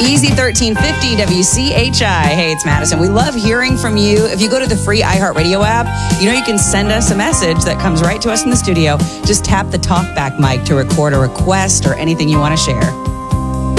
Easy 1350 WCHI. Hey, it's Madison. We love hearing from you. If you go to the free iHeartRadio app, you can send us a message that comes right to us in the studio. Just tap the talkback mic to record a request or anything you want to share.